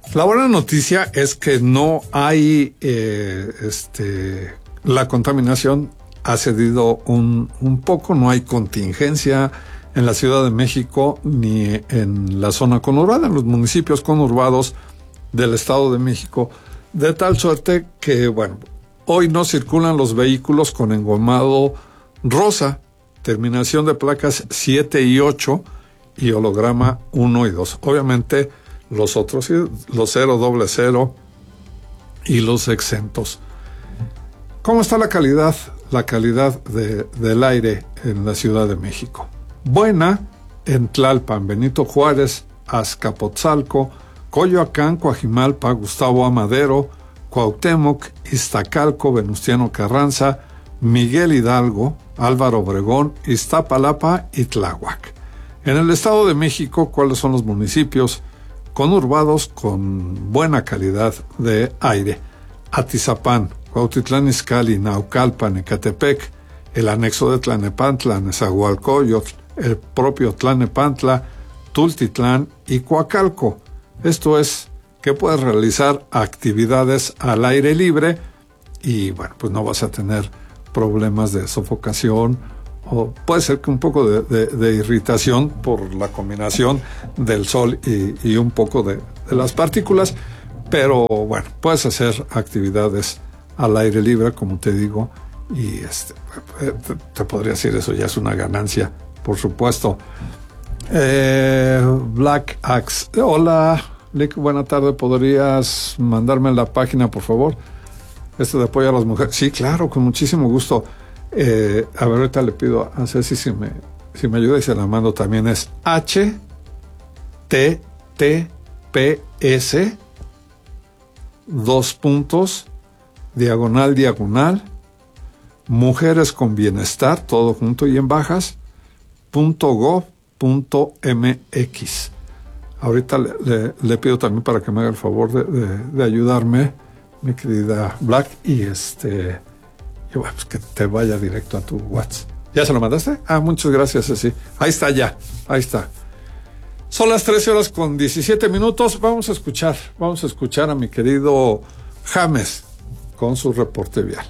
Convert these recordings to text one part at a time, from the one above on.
La buena noticia es que no hay, la contaminación ha cedido un poco, no hay contingencia en la Ciudad de México ni en la zona conurbada, en los municipios conurbados del Estado de México, de tal suerte que, bueno, hoy no circulan los vehículos con engomado rosa, terminación de placas 7 y 8 y holograma 1 y 2. Obviamente los otros, los 000 y los exentos. ¿Cómo está la calidad? La calidad del aire en la Ciudad de México. Buena en Tlalpan, Benito Juárez, Azcapotzalco, Coyoacán, Coajimalpa, Gustavo Amadero, Cuauhtémoc, Iztacalco, Venustiano Carranza, Miguel Hidalgo, Álvaro Obregón, Iztapalapa y Tláhuac. En el Estado de México, ¿cuáles son los municipios conurbados con buena calidad de aire? Atizapán, Cuautitlán Izcalli, Naucalpan, Ecatepec, el anexo de Tlalnepantla, Nezahualcóyotl, el propio Tlalnepantla, Tultitlán y Coacalco. Esto es que puedes realizar actividades al aire libre y, bueno, pues no vas a tener problemas de sofocación o puede ser que un poco de irritación por la combinación del sol y un poco de las partículas, pero bueno, puedes hacer actividades al aire libre, como te digo, y te podría decir, eso ya es una ganancia, por supuesto. Black Axe, hola Lick, buena tarde, ¿podrías mandarme la página, por favor? De apoyo a las mujeres. Sí, claro, con muchísimo gusto. A ver, ahorita le pido a Ceci si me ayuda y se la mando también. Es https /diagonal mujeres con bienestar todo junto y en bajas .gov.mx. Ahorita le pido también para que me haga el favor de ayudarme, mi querida Black, y bueno, pues que te vaya directo a tu WhatsApp. ¿Ya se lo mandaste? Muchas gracias, Ceci. Ahí está ya, ahí está. Son las 13:17. Vamos a escuchar a mi querido James con su reporte vial.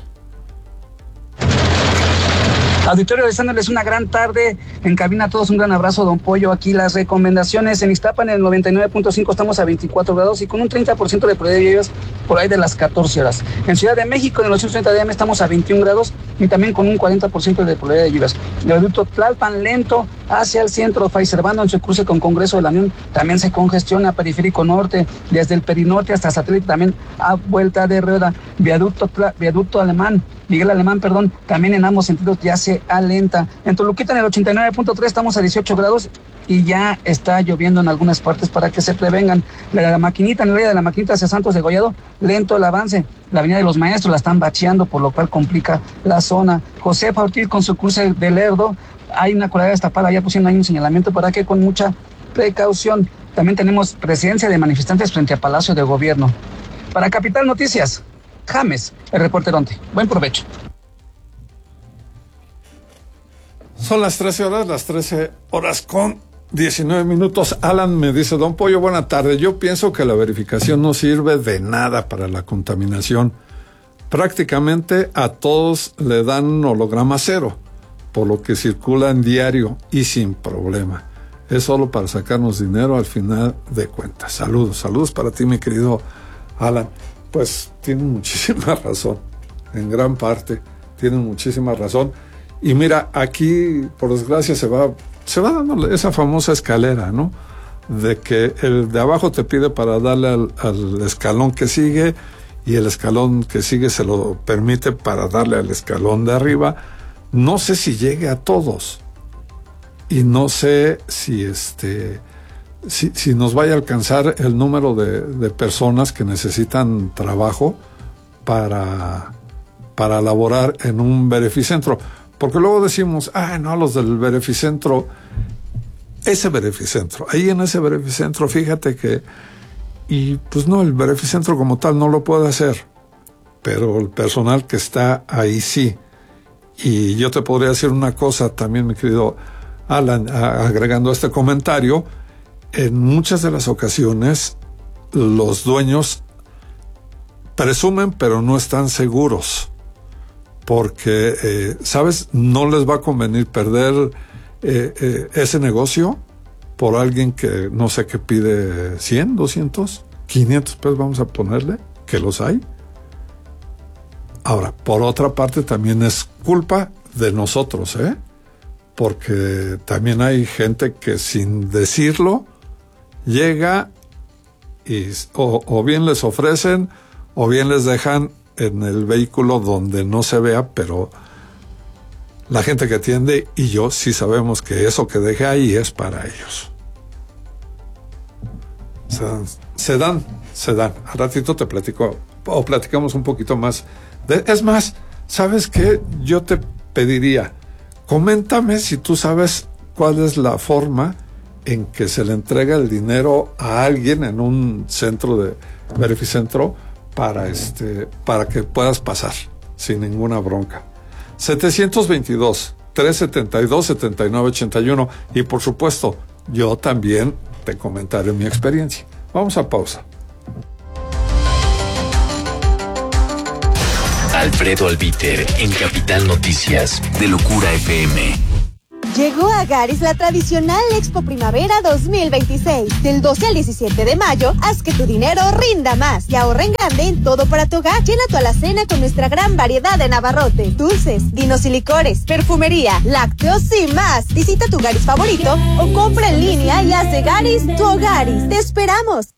Auditorio, deseándoles una gran tarde. En cabina a todos un gran abrazo, don Pollo. Aquí las recomendaciones. En Ixtapan, en el 99.5 estamos a 24 grados y con un 30% de probabilidad de lluvias por ahí de las 14 horas. En Ciudad de México, en el 830 de AM estamos a 21 grados y también con un 40% de probabilidad de lluvias. El viaducto Tlalpan lento hacia el centro, Faiservando en su cruce con Congreso de la Unión, también se congestiona. Periférico Norte, desde el Perinorte hasta Satélite, también a vuelta de rueda. Viaducto Alemán, Miguel Alemán, también en ambos sentidos ya se alenta. En Toluquita, en el 89.3 estamos a 18 grados y ya está lloviendo en algunas partes para que se prevengan. La Maquinita, en el área de la Maquinita hacia Santos de Gollado, lento el avance. La avenida de los Maestros la están bacheando, por lo cual complica la zona. Josefa Ortiz con su cruce de Lerdo, hay una coladera destapada, ya pusieron ahí un señalamiento para que con mucha precaución. También tenemos presencia de manifestantes frente a Palacio de Gobierno. Para Capital Noticias, James, el reporteronte. Buen provecho. Son las 13 horas con 19. Alan me dice, don Pollo, buena tarde. Yo pienso que la verificación no sirve de nada para la contaminación. Prácticamente a todos le dan holograma 0, por lo que circula en diario y sin problema. Es solo para sacarnos dinero al final de cuentas. Saludos para ti, mi querido Alan. Pues tienen muchísima razón, en gran parte tienen muchísima razón. Y mira, aquí por desgracia se va dando esa famosa escalera, ¿no? De que el de abajo te pide para darle al escalón que sigue y el escalón que sigue se lo permite para darle al escalón de arriba. No sé si llegue a todos y no sé si nos vaya a alcanzar el número de personas que necesitan trabajo para laborar en un verificentro. Porque luego decimos, no, los del verificentro, ahí en ese verificentro, fíjate que, y pues no, el verificentro como tal no lo puede hacer, pero el personal que está ahí sí. Y yo te podría decir una cosa también, mi querido Alan, agregando este comentario, en muchas de las ocasiones los dueños presumen, pero no están seguros. Porque, ¿sabes? No les va a convenir perder ese negocio por alguien que no sé qué pide 100, 200, 500 pesos, vamos a ponerle, que los hay. Ahora, por otra parte, también es culpa de nosotros, porque también hay gente que sin decirlo llega y o bien les ofrecen o bien les dejan en el vehículo donde no se vea, pero la gente que atiende y yo sí sabemos que eso que deje ahí es para ellos. Se dan. Al ratito te platico o platicamos un poquito más. Es más, ¿sabes qué? Yo te pediría, coméntame si tú sabes cuál es la forma en que se le entrega el dinero a alguien en un centro de verificentro para que puedas pasar sin ninguna bronca. 722-372-7981 y por supuesto, yo también te comentaré mi experiencia. Vamos a pausa. Alfredo Albiter en Capital Noticias de Locura FM. Llegó a Garis la tradicional Expo Primavera 2026. Del 12 al 17 de mayo, haz que tu dinero rinda más y ahorra en grande en todo para tu hogar. Llena tu alacena con nuestra gran variedad de abarrotes, dulces, vinos y licores, perfumería, lácteos y más. Visita tu Garis favorito o compra en línea y haz de Garis tu Hogaris. ¡Te esperamos!